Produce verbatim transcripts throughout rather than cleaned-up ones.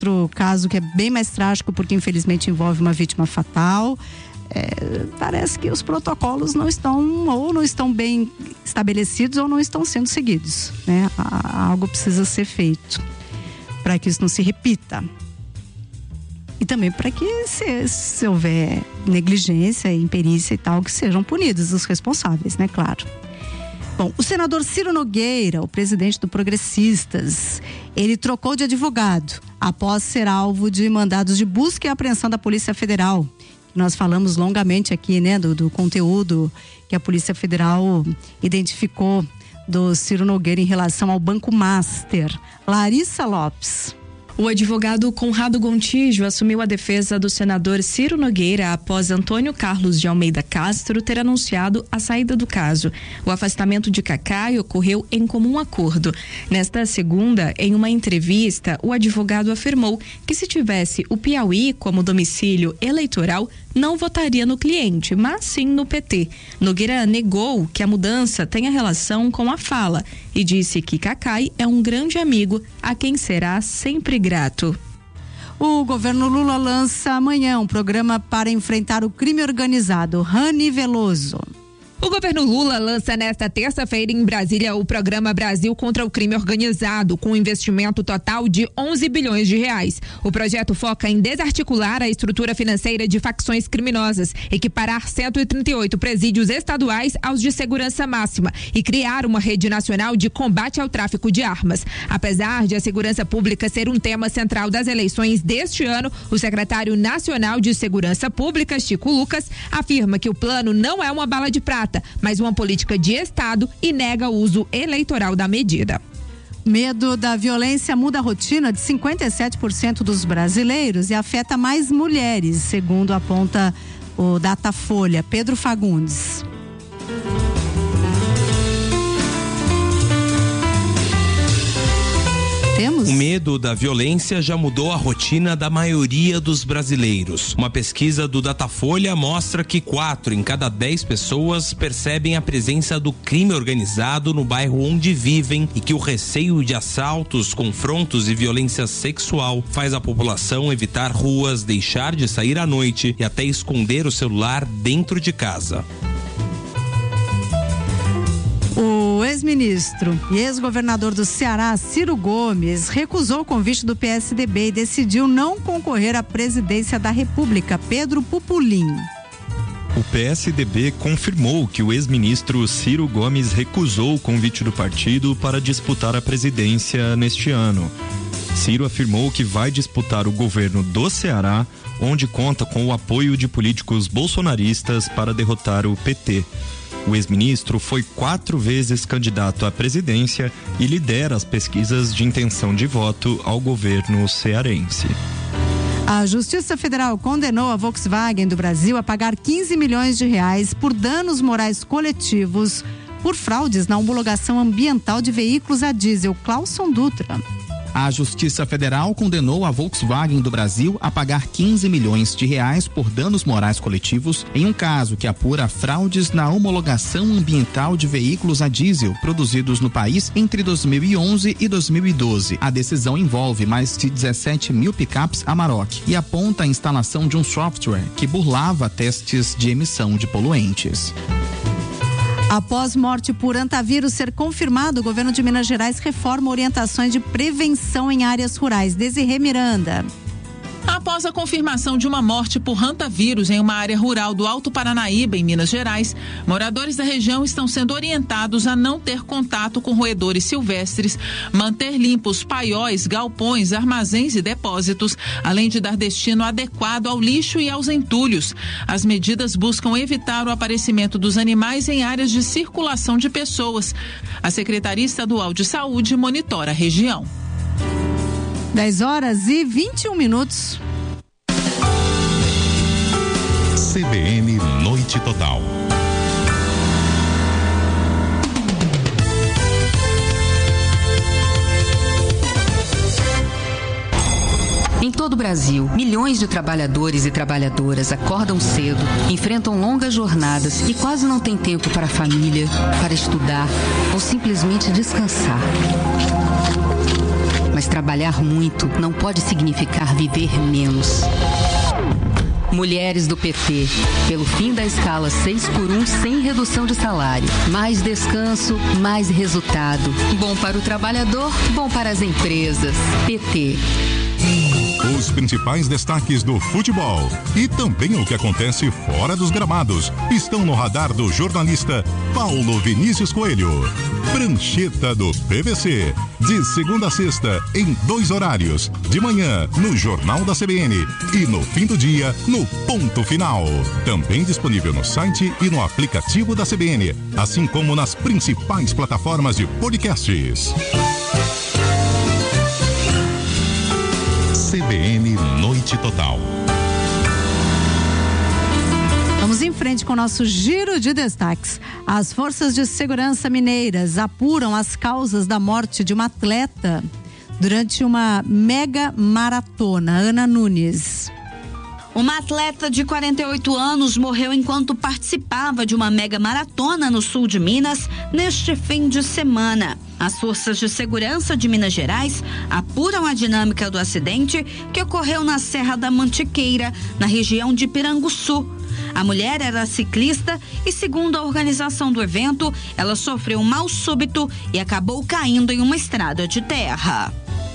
outro caso que é bem mais trágico, porque infelizmente envolve uma vítima fatal. É, parece que os protocolos não estão, ou não estão bem estabelecidos, ou não estão sendo seguidos, né? Algo precisa ser feito para que isso não se repita. E também para que se, se houver negligência, imperícia e tal, que sejam punidos os responsáveis, né? Claro. Bom, o senador Ciro Nogueira, o presidente do Progressistas, ele trocou de advogado após ser alvo de mandados de busca e apreensão da Polícia Federal. Nós falamos longamente aqui, né, do, do conteúdo que a Polícia Federal identificou do Ciro Nogueira em relação ao Banco Master. Larissa Lopes. O advogado Conrado Gontijo assumiu a defesa do senador Ciro Nogueira após Antônio Carlos de Almeida Castro ter anunciado a saída do caso. O afastamento de Cacai ocorreu em comum acordo. Nesta segunda, em uma entrevista, o advogado afirmou que se tivesse o Piauí como domicílio eleitoral, não votaria no cliente, mas sim no P T. Nogueira negou que a mudança tenha relação com a fala e disse que Cacai é um grande amigo a quem será sempre grato. O governo Lula lança amanhã um programa para enfrentar o crime organizado. Rani Veloso. O governo Lula lança nesta terça-feira em Brasília o programa Brasil contra o Crime Organizado, com investimento total de onze bilhões de reais. O projeto foca em desarticular a estrutura financeira de facções criminosas, equiparar cento e trinta e oito presídios estaduais aos de segurança máxima e criar uma rede nacional de combate ao tráfico de armas. Apesar de a segurança pública ser um tema central das eleições deste ano, o secretário nacional de Segurança Pública, Chico Lucas, afirma que o plano não é uma bala de prata, mas uma política de Estado e nega o uso eleitoral da medida. Medo da violência muda a rotina de cinquenta e sete por cento dos brasileiros e afeta mais mulheres, segundo aponta o Datafolha. Pedro Fagundes. Temos? O medo da violência já mudou a rotina da maioria dos brasileiros. Uma pesquisa do Datafolha mostra que quatro em cada dez pessoas percebem a presença do crime organizado no bairro onde vivem e que o receio de assaltos, confrontos e violência sexual faz a população evitar ruas, deixar de sair à noite e até esconder o celular dentro de casa. O ex-ministro e ex-governador do Ceará, Ciro Gomes, recusou o convite do P S D B e decidiu não concorrer à presidência da República. Pedro Pupulim. O P S D B confirmou que o ex-ministro Ciro Gomes recusou o convite do partido para disputar a presidência neste ano. Ciro afirmou que vai disputar o governo do Ceará, onde conta com o apoio de políticos bolsonaristas para derrotar o P T. O ex-ministro foi quatro vezes candidato à presidência e lidera as pesquisas de intenção de voto ao governo cearense. A Justiça Federal condenou a Volkswagen do Brasil a pagar quinze milhões de reais por danos morais coletivos por fraudes na homologação ambiental de veículos a diesel. Clauson Dutra. A Justiça Federal condenou a Volkswagen do Brasil a pagar quinze milhões de reais por danos morais coletivos em um caso que apura fraudes na homologação ambiental de veículos a diesel produzidos no país entre dois mil e onze e dois mil e doze. A decisão envolve mais de dezessete mil picapes Amarok e aponta a instalação de um software que burlava testes de emissão de poluentes. Após morte por antavírus ser confirmado, o governo de Minas Gerais reforma orientações de prevenção em áreas rurais. Desirê Miranda. Após a confirmação de uma morte por hantavírus em uma área rural do Alto Paranaíba, em Minas Gerais, moradores da região estão sendo orientados a não ter contato com roedores silvestres, manter limpos paióis, galpões, armazéns e depósitos, além de dar destino adequado ao lixo e aos entulhos. As medidas buscam evitar o aparecimento dos animais em áreas de circulação de pessoas. A Secretaria Estadual de Saúde monitora a região. dez horas e vinte e um minutos. C B N Noite Total. Em todo o Brasil, milhões de trabalhadores e trabalhadoras acordam cedo, enfrentam longas jornadas e quase não têm tempo para a família, para estudar ou simplesmente descansar. mas trabalhar muito não pode significar viver menos. Mulheres do P T, pelo fim da escala seis por um sem redução de salário. Mais descanso, mais resultado. Bom para o trabalhador, bom para as empresas. P T. Os principais destaques do futebol e também o que acontece fora dos gramados estão no radar do jornalista Paulo Vinícius Coelho. Prancheta do P V C, de segunda a sexta, em dois horários, de manhã no Jornal da C B N e no fim do dia no Ponto Final. Também disponível no site e no aplicativo da C B N, assim como nas principais plataformas de podcasts. C B N Noite Total. Vamos em frente com o nosso giro de destaques. As forças de segurança mineiras apuram as causas da morte de uma atleta durante uma mega maratona. Ana Nunes. Uma atleta de quarenta e oito anos morreu enquanto participava de uma mega maratona no sul de Minas neste fim de semana. As forças de segurança de Minas Gerais apuram a dinâmica do acidente que ocorreu na Serra da Mantiqueira, na região de Piranguçu. A mulher era ciclista e, segundo a organização do evento, ela sofreu um mal súbito e acabou caindo em uma estrada de terra.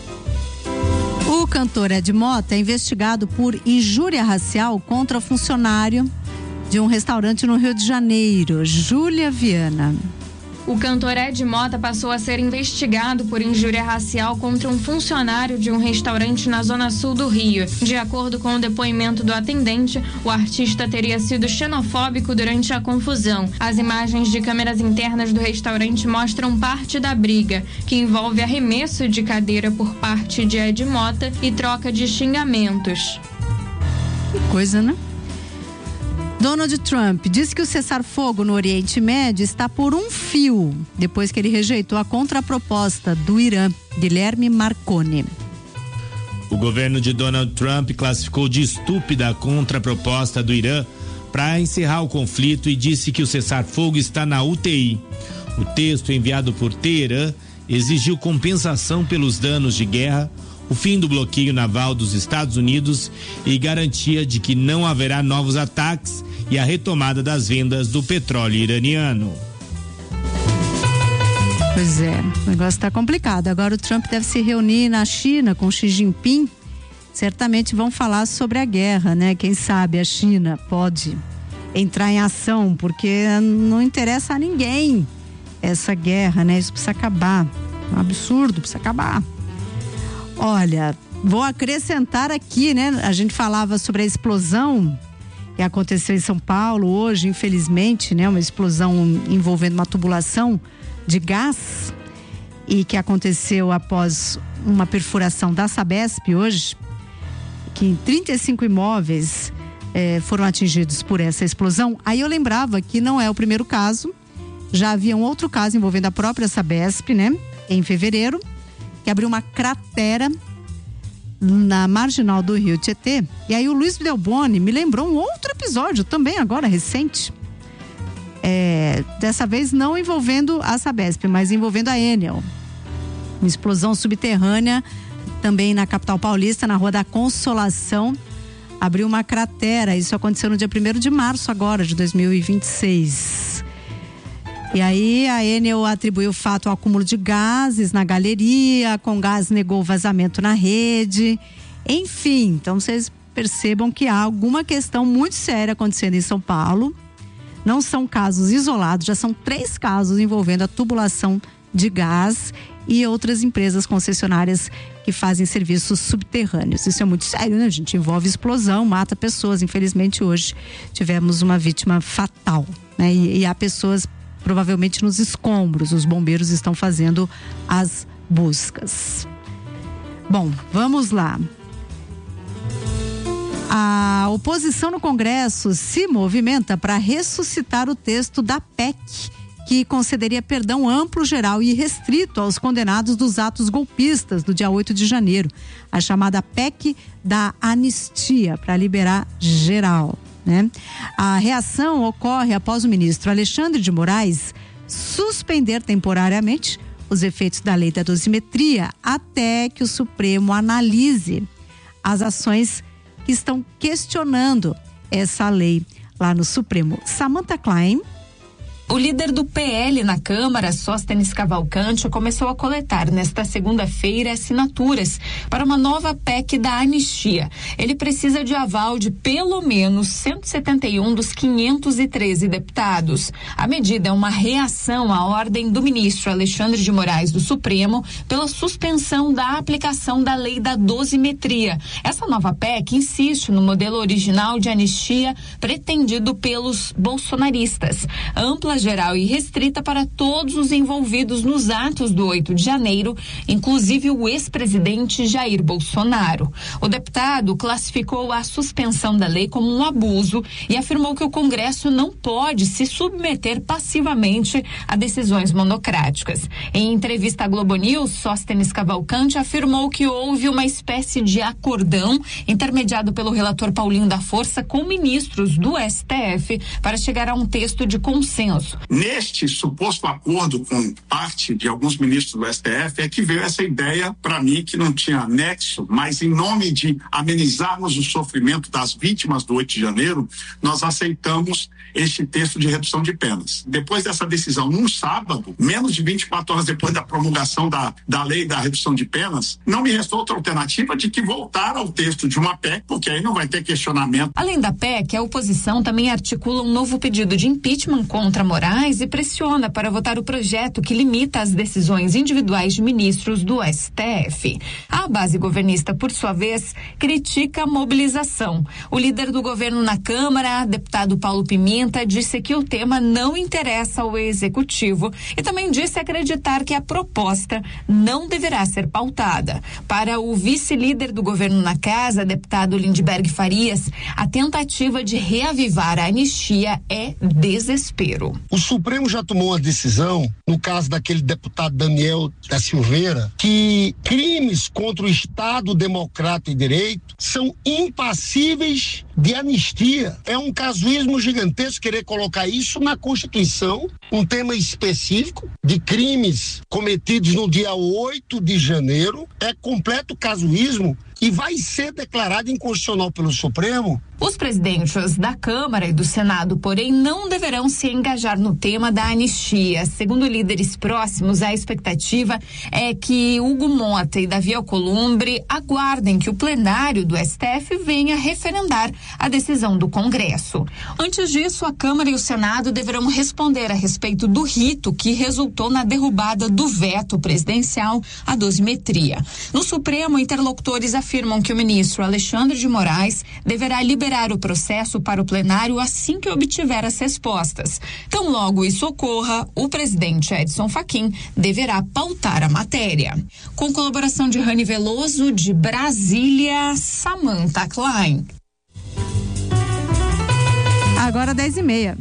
O cantor Ed Mota é investigado por injúria racial contra funcionário de um restaurante no Rio de Janeiro. Júlia Viana. O cantor Ed Mota passou a ser investigado por injúria racial contra um funcionário de um restaurante na zona sul do Rio. De acordo com o depoimento do atendente, o artista teria sido xenofóbico durante a confusão. As imagens de câmeras internas do restaurante mostram parte da briga, que envolve arremesso de cadeira por parte de Ed Mota e troca de xingamentos. Que coisa, né? Donald Trump disse que o cessar-fogo no Oriente Médio está por um fio, depois que ele rejeitou a contraproposta do Irã. Guilherme Marconi. O governo de Donald Trump classificou de estúpida a contraproposta do Irã para encerrar o conflito e disse que o cessar-fogo está na U T I. O texto enviado por Teherã exigiu compensação pelos danos de guerra, o fim do bloqueio naval dos Estados Unidos e garantia de que não haverá novos ataques e a retomada das vendas do petróleo iraniano. Pois é, o negócio está complicado. Agora o Trump deve se reunir na China com Xi Jinping. Certamente vão falar sobre a guerra, né? Quem sabe a China pode entrar em ação, porque não interessa a ninguém essa guerra, né? Isso precisa acabar. É um absurdo, precisa acabar. Olha, vou acrescentar aqui, né? A gente falava sobre a explosão que aconteceu em São Paulo hoje, infelizmente, né? Uma explosão envolvendo uma tubulação de gás e que aconteceu após uma perfuração da Sabesp hoje, que em trinta e cinco imóveis eh, foram atingidos por essa explosão. Aí eu lembrava que não é o primeiro caso, já havia um outro caso envolvendo a própria Sabesp, né? Em fevereiro, que abriu uma cratera na marginal do Rio Tietê. E aí o Luiz Delboni me lembrou um outro episódio também agora recente, é, dessa vez não envolvendo a Sabesp, mas envolvendo a Enel. Uma explosão subterrânea também na capital paulista, na Rua da Consolação, abriu uma cratera. Isso aconteceu no dia primeiro de março agora, de dois mil e vinte e seis. E aí a Enel atribuiu o fato ao acúmulo de gases na galeria, com gás negou o vazamento na rede. Enfim, então vocês percebam que há alguma questão muito séria acontecendo em São Paulo. Não são casos isolados, já são três casos envolvendo a tubulação de gás e outras empresas concessionárias que fazem serviços subterrâneos. Isso é muito sério, né, gente? Envolve explosão, mata pessoas. Infelizmente hoje tivemos uma vítima fatal, né? E, e há pessoas provavelmente nos escombros. Os bombeiros estão fazendo as buscas. Bom, vamos lá. A oposição no Congresso se movimenta para ressuscitar o texto da P E C, que concederia perdão amplo, geral e restrito aos condenados dos atos golpistas do dia oito de janeiro. A chamada P E C da anistia, para liberar geral. Né? A reação ocorre após o ministro Alexandre de Moraes suspender temporariamente os efeitos da lei da dosimetria até que o Supremo analise as ações que estão questionando essa lei lá no Supremo. Samantha Klein. O líder do P L na Câmara, Sóstenes Cavalcante, começou a coletar nesta segunda-feira assinaturas para uma nova P E C da anistia. Ele precisa de aval de pelo menos cento e setenta e um dos quinhentos e treze deputados. A medida é uma reação à ordem do ministro Alexandre de Moraes do Supremo pela suspensão da aplicação da lei da dosimetria. Essa nova P E C insiste no modelo original de anistia pretendido pelos bolsonaristas. Ampla, geral e restrita para todos os envolvidos nos atos do oito de janeiro, inclusive o ex-presidente Jair Bolsonaro. O deputado classificou a suspensão da lei como um abuso e afirmou que o Congresso não pode se submeter passivamente a decisões monocráticas. Em entrevista à Globo News, Sóstenes Cavalcante afirmou que houve uma espécie de acordão intermediado pelo relator Paulinho da Força com ministros do S T F para chegar a um texto de consenso. Neste suposto acordo com parte de alguns ministros do S T F é que veio essa ideia, para mim, que não tinha nexo, mas em nome de amenizarmos o sofrimento das vítimas do oito de janeiro, nós aceitamos este texto de redução de penas. Depois dessa decisão, num sábado, menos de vinte e quatro horas depois da promulgação da, da lei da redução de penas, não me restou outra alternativa de que voltar ao texto de uma P E C, porque aí não vai ter questionamento. Além da P E C, a oposição também articula um novo pedido de impeachment contra Moraes e pressiona para votar o projeto que limita as decisões individuais de ministros do S T F. A base governista, por sua vez, critica a mobilização. O líder do governo na Câmara, deputado Paulo Pimenta, disse que o tema não interessa ao executivo e também disse acreditar que a proposta não deverá ser pautada. Para o vice-líder do governo na casa, deputado Lindbergh Farias, a tentativa de reavivar a anistia é desespero. O Supremo já tomou uma decisão, no caso daquele deputado Daniel da Silveira, que crimes contra o Estado Democrático e Direito são impassíveis de anistia. É um casuísmo gigantesco querer colocar isso na Constituição, um tema específico de crimes cometidos no dia oito de janeiro. É completo casuísmo e vai ser declarado inconstitucional pelo Supremo. Os presidentes da Câmara e do Senado, porém, não deverão se engajar no tema da anistia. Segundo líderes próximos, a expectativa é que Hugo Mota e Davi Alcolumbre aguardem que o plenário do S T F venha referendar a decisão do Congresso. Antes disso, a Câmara e o Senado deverão responder a respeito do rito que resultou na derrubada do veto presidencial à dosimetria. No Supremo, interlocutores afirmam que o ministro Alexandre de Moraes deverá liberar o processo para o plenário assim que obtiver as respostas. Tão logo isso ocorra, o presidente Edson Fachin deverá pautar a matéria. Com colaboração de Rani Veloso, de Brasília, Samantha Klein. Agora dez e meia.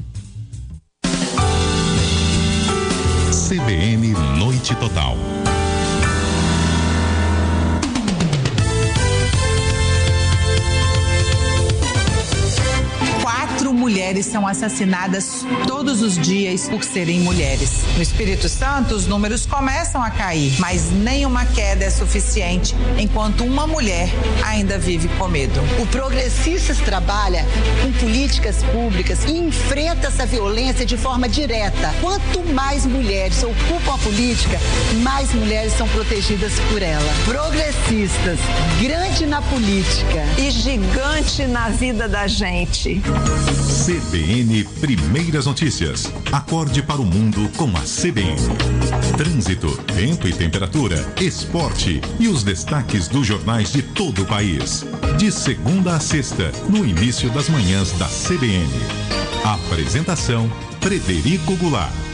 C B N Noite Total. Quatro mulheres são assassinadas todos os dias por serem mulheres. No Espírito Santo, os números começam a cair, mas nenhuma queda é suficiente enquanto uma mulher ainda vive com medo. O Progressistas trabalha com políticas públicas e enfrenta essa violência de forma direta. Quanto mais mulheres ocupam a política, mais mulheres são protegidas por ela. Progressistas, grande na política e gigante na vida da gente. C B N Primeiras Notícias. Acorde para o mundo com a C B N. Trânsito, tempo e temperatura, esporte e os destaques dos jornais de todo o país. De segunda a sexta, no início das manhãs da C B N. Apresentação: Frederico Goulart.